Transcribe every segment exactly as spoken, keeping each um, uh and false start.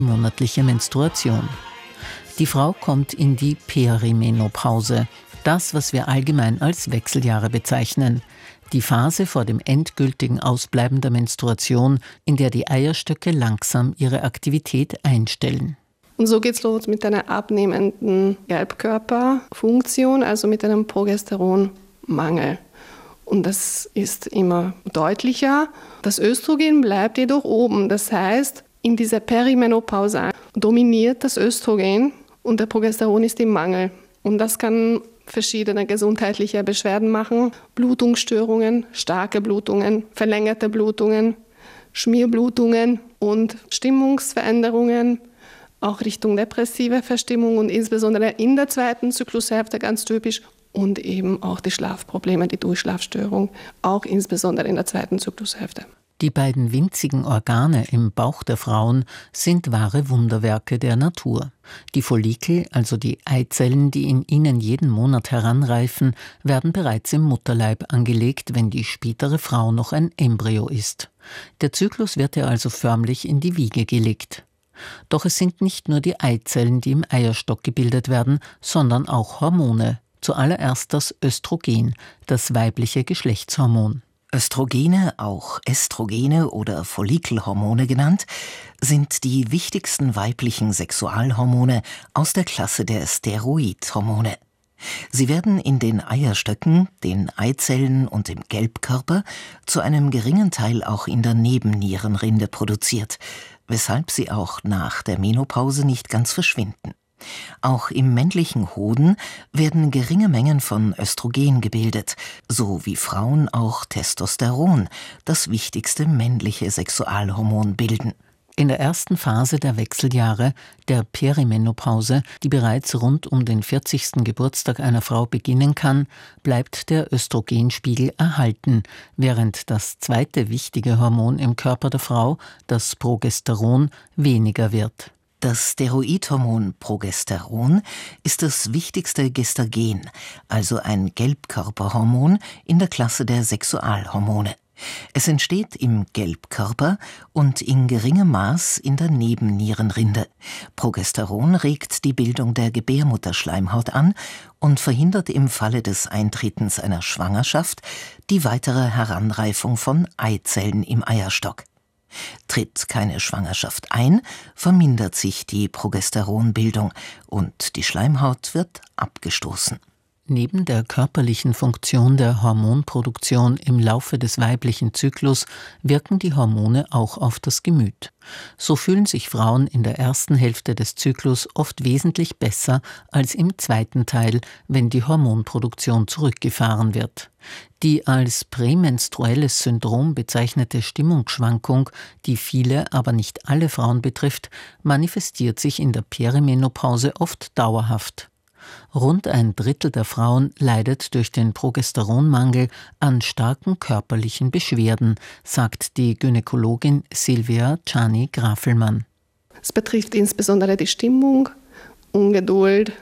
monatliche Menstruation. Die Frau kommt in die Perimenopause, das, was wir allgemein als Wechseljahre bezeichnen. Die Phase vor dem endgültigen Ausbleiben der Menstruation, in der die Eierstöcke langsam ihre Aktivität einstellen. Und so geht es los mit einer abnehmenden Gelbkörperfunktion, also mit einem Progesteronmangel. Und das ist immer deutlicher. Das Östrogen bleibt jedoch oben. Das heißt, in dieser Perimenopause dominiert das Östrogen und der Progesteron ist im Mangel. Und das kann verschiedene gesundheitliche Beschwerden machen. Blutungsstörungen, starke Blutungen, verlängerte Blutungen, Schmierblutungen und Stimmungsveränderungen, auch Richtung depressive Verstimmung und insbesondere in der zweiten Zyklushälfte ganz typisch. Und eben auch die Schlafprobleme, die Durchschlafstörung, auch insbesondere in der zweiten Zyklushälfte. Die beiden winzigen Organe im Bauch der Frauen sind wahre Wunderwerke der Natur. Die Follikel, also die Eizellen, die in ihnen jeden Monat heranreifen, werden bereits im Mutterleib angelegt, wenn die spätere Frau noch ein Embryo ist. Der Zyklus wird ihr also förmlich in die Wiege gelegt. Doch es sind nicht nur die Eizellen, die im Eierstock gebildet werden, sondern auch Hormone. Zuallererst das Östrogen, das weibliche Geschlechtshormon. Östrogene, auch Estrogene oder Follikelhormone genannt, sind die wichtigsten weiblichen Sexualhormone aus der Klasse der Steroidhormone. Sie werden in den Eierstöcken, den Eizellen und im Gelbkörper zu einem geringen Teil auch in der Nebennierenrinde produziert, weshalb sie auch nach der Menopause nicht ganz verschwinden. Auch im männlichen Hoden werden geringe Mengen von Östrogen gebildet, so wie Frauen auch Testosteron, das wichtigste männliche Sexualhormon, bilden. In der ersten Phase der Wechseljahre, der Perimenopause, die bereits rund um den vierzigsten Geburtstag einer Frau beginnen kann, bleibt der Östrogenspiegel erhalten, während das zweite wichtige Hormon im Körper der Frau, das Progesteron, weniger wird. Das Steroidhormon Progesteron ist das wichtigste Gestagen, also ein Gelbkörperhormon in der Klasse der Sexualhormone. Es entsteht im Gelbkörper und in geringem Maß in der Nebennierenrinde. Progesteron regt die Bildung der Gebärmutterschleimhaut an und verhindert im Falle des Eintretens einer Schwangerschaft die weitere Heranreifung von Eizellen im Eierstock. Tritt keine Schwangerschaft ein, vermindert sich die Progesteronbildung und die Schleimhaut wird abgestoßen. Neben der körperlichen Funktion der Hormonproduktion im Laufe des weiblichen Zyklus wirken die Hormone auch auf das Gemüt. So fühlen sich Frauen in der ersten Hälfte des Zyklus oft wesentlich besser als im zweiten Teil, wenn die Hormonproduktion zurückgefahren wird. Die als prämenstruelles Syndrom bezeichnete Stimmungsschwankung, die viele, aber nicht alle Frauen betrifft, manifestiert sich in der Perimenopause oft dauerhaft. Rund ein Drittel der Frauen leidet durch den Progesteronmangel an starken körperlichen Beschwerden, sagt die Gynäkologin Silvia Czani-Grafelmann. Es betrifft insbesondere die Stimmung, Ungeduld,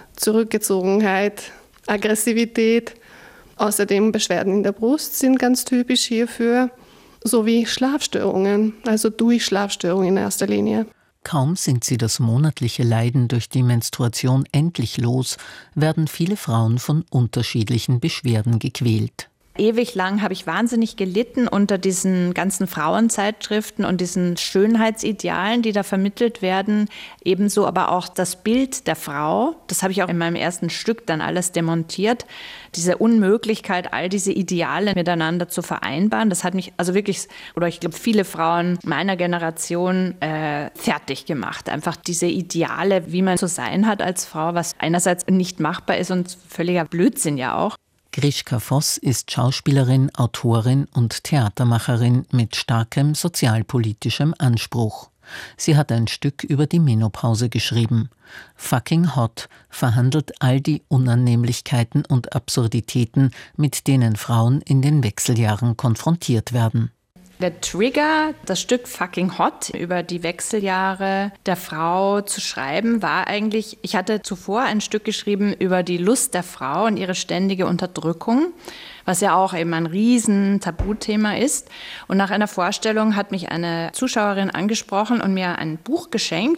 Zurückgezogenheit, Aggressivität. Außerdem Beschwerden in der Brust sind ganz typisch hierfür, sowie Schlafstörungen, also Durchschlafstörungen in erster Linie. Kaum sind sie das monatliche Leiden durch die Menstruation endlich los, werden viele Frauen von unterschiedlichen Beschwerden gequält. Ewig lang habe ich wahnsinnig gelitten unter diesen ganzen Frauenzeitschriften und diesen Schönheitsidealen, die da vermittelt werden. Ebenso aber auch das Bild der Frau. Das habe ich auch in meinem ersten Stück dann alles demontiert. Diese Unmöglichkeit, all diese Ideale miteinander zu vereinbaren, das hat mich also wirklich, oder ich glaube viele Frauen meiner Generation äh, fertig gemacht. Einfach diese Ideale, wie man zu sein hat als Frau, was einerseits nicht machbar ist und völliger Blödsinn ja auch. Grischka Voss ist Schauspielerin, Autorin und Theatermacherin mit starkem sozialpolitischem Anspruch. Sie hat ein Stück über die Menopause geschrieben. Fucking Hot verhandelt all die Unannehmlichkeiten und Absurditäten, mit denen Frauen in den Wechseljahren konfrontiert werden. Der Trigger, das Stück Fucking Hot über die Wechseljahre der Frau zu schreiben, war eigentlich, ich hatte zuvor ein Stück geschrieben über die Lust der Frau und ihre ständige Unterdrückung. was ja auch eben ein riesen Tabuthema ist. Und nach einer Vorstellung hat mich eine Zuschauerin angesprochen und mir ein Buch geschenkt.